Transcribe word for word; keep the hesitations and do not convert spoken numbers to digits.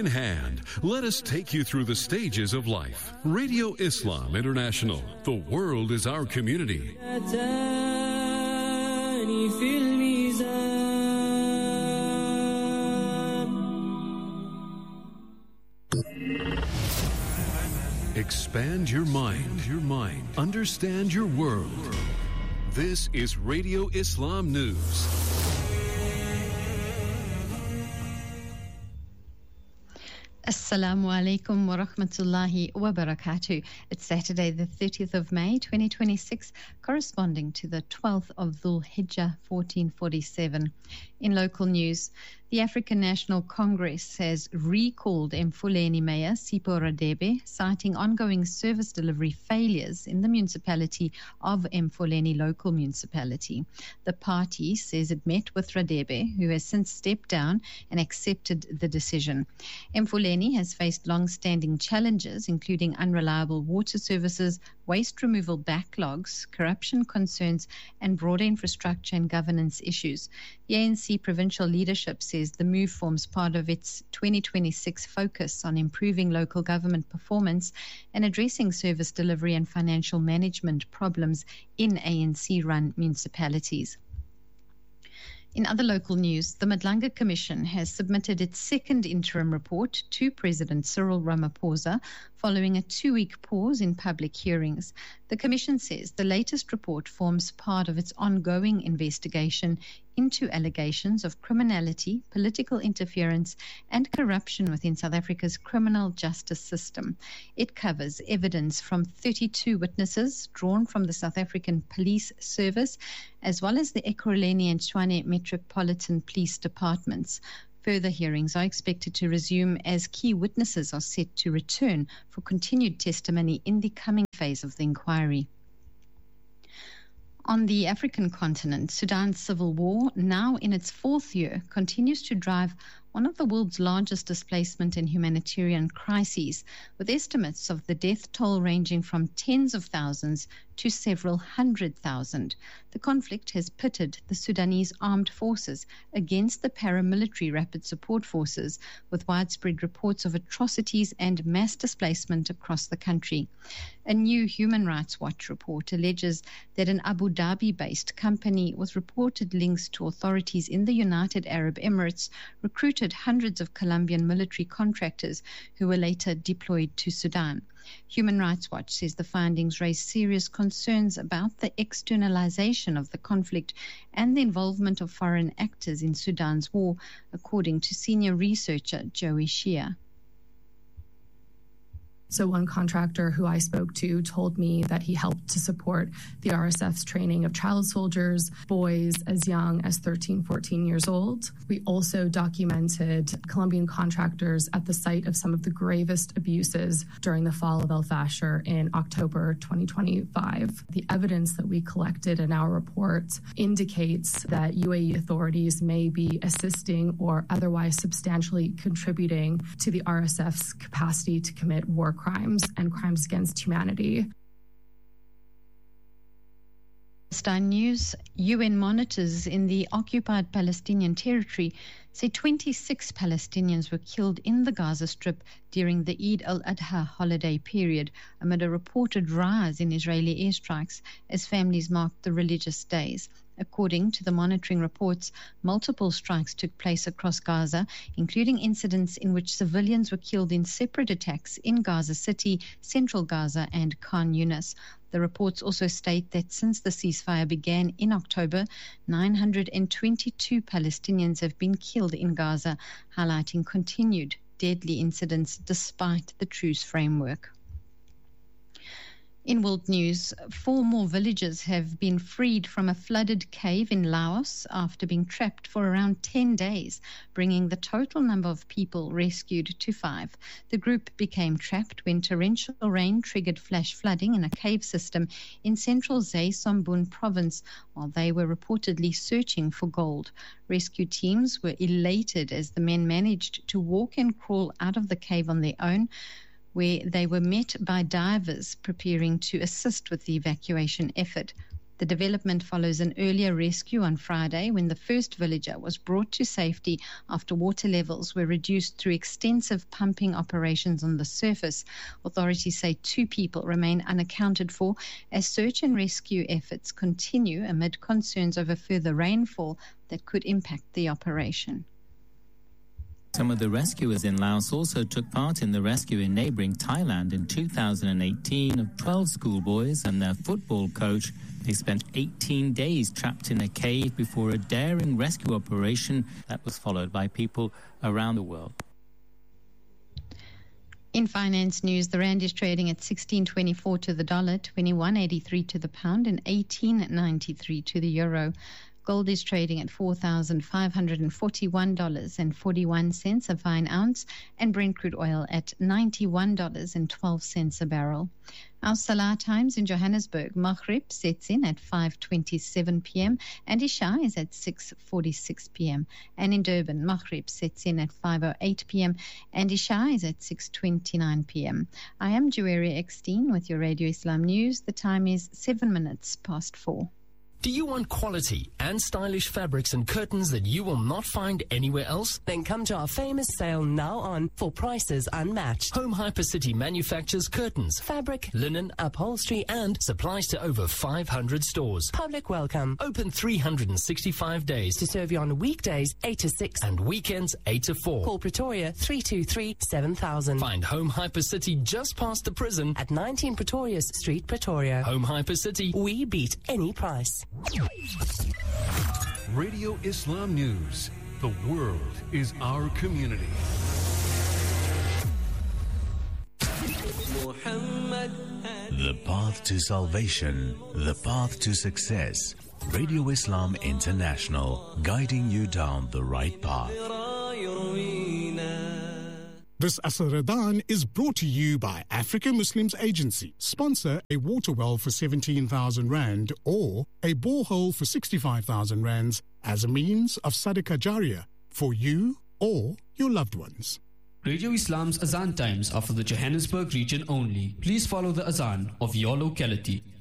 in hand, let us take you through the stages of life. Radio Islam International. The world is our community. Expand your mind, your mind. Understand your world. This is Radio Islam News. Assalamu alaikum wa rahmatullahi wa barakatuh. It's Saturday, the thirtieth of May, twenty twenty-six, corresponding to the twelfth of Dhul Hijjah, fourteen forty-seven. In local news, the African National Congress has recalled Emfuleni Mayor Sipho Radebe, citing ongoing service delivery failures in the municipality of Emfuleni local municipality. The party says it met with Radebe, who has since stepped down and accepted the decision. Emfuleni has faced long-standing challenges, including unreliable water services, waste removal backlogs, corruption concerns, and broader infrastructure and governance issues. The A N C provincial leadership says the move forms part of its twenty twenty-six focus on improving local government performance and addressing service delivery and financial management problems in A N C-run municipalities. In other local news, the Madlanga Commission has submitted its second interim report to President Cyril Ramaphosa following a two-week pause in public hearings. The Commission says the latest report forms part of its ongoing investigation into allegations of criminality, political interference, and corruption within South Africa's criminal justice system. It covers evidence from thirty-two witnesses drawn from the South African Police Service, as well as the Ekurhuleni and Tshwane Metropolitan Police Departments. Further hearings are expected to resume as key witnesses are set to return for continued testimony in the coming phase of the inquiry. On the African continent, Sudan's civil war, now in its fourth year, continues to drive one of the world's largest displacement and humanitarian crises, with estimates of the death toll ranging from tens of thousands to several hundred thousand. The conflict has pitted the Sudanese armed forces against the paramilitary rapid support forces, with widespread reports of atrocities and mass displacement across the country. A new Human Rights Watch report alleges that an Abu Dhabi-based company with reported links to authorities in the United Arab Emirates recruited hundreds of Colombian military contractors who were later deployed to Sudan. Human Rights Watch says the findings raise serious concerns about the externalization of the conflict and the involvement of foreign actors in Sudan's war, according to senior researcher Joey Shia. So one contractor who I spoke to told me that he helped to support the R S F's training of child soldiers, boys as young as thirteen, fourteen years old. We also documented Colombian contractors at the site of some of the gravest abuses during the fall of El Fasher in October twenty twenty-five. The evidence that we collected in our report indicates that U A E authorities may be assisting or otherwise substantially contributing to the R S F's capacity to commit war crimes and crimes against humanity. Palestine News. U N monitors in the occupied Palestinian territory say twenty-six Palestinians were killed in the Gaza Strip during the Eid al-Adha holiday period, amid a reported rise in Israeli airstrikes as families marked the religious days. According to the monitoring reports, multiple strikes took place across Gaza, including incidents in which civilians were killed in separate attacks in Gaza City, Central Gaza, and Khan Yunis. The reports also state that since the ceasefire began in October, nine hundred twenty-two Palestinians have been killed in Gaza, highlighting continued deadly incidents despite the truce framework. In world news, four more villagers have been freed from a flooded cave in Laos after being trapped for around ten days, bringing the total number of people rescued to five. The group became trapped when torrential rain triggered flash flooding in a cave system in central Zae Sombun province while they were reportedly searching for gold. Rescue teams were elated as the men managed to walk and crawl out of the cave on their own, where they were met by divers preparing to assist with the evacuation effort. The development follows an earlier rescue on Friday when the first villager was brought to safety after water levels were reduced through extensive pumping operations on the surface. Authorities say two people remain unaccounted for as search and rescue efforts continue amid concerns over further rainfall that could impact the operation. Some of the rescuers in Laos also took part in the rescue in neighbouring Thailand in two thousand eighteen of twelve schoolboys and their football coach. They spent eighteen days trapped in a cave before a daring rescue operation that was followed by people around the world. In finance news, the rand is trading at sixteen twenty-four to the dollar, twenty-one eighty-three to the pound and eighteen ninety-three to the euro. Gold is trading at four thousand five hundred forty-one dollars and forty-one cents a fine ounce, and Brent crude oil at ninety-one dollars and twelve cents a barrel. Our Salah times in Johannesburg, Maghrib sets in at five twenty-seven p.m. and Isha is at six forty-six p.m. And in Durban, Maghrib sets in at five oh eight p.m. and Isha is at six twenty-nine p.m. I am Juweri Eckstein with your Radio Islam News. The time is seven minutes past four. Do you want quality and stylish fabrics and curtains that you will not find anywhere else? Then come to our famous sale now on for prices unmatched. Home Hypercity manufactures curtains, Fabric, linen, upholstery and supplies to over five hundred stores. Public welcome. Open three hundred sixty-five days to serve you on weekdays eight to six and weekends eight to four. Call Pretoria three two three, seven thousand. Find Home Hypercity just past the prison at nineteen Pretoria Street, Pretoria. Home Hypercity. We beat any price. Radio Islam News. The world is our community. The path to salvation, the path to success. Radio Islam International, guiding you down the right path. This Asr-Ramadan is brought to you by African Muslims Agency. Sponsor a water well for seventeen thousand rand or a borehole for sixty-five thousand rands as a means of Sadaqah Jariyah for you or your loved ones. Radio Islam's Azan times are for the Johannesburg region only. Please follow the Azan of your locality.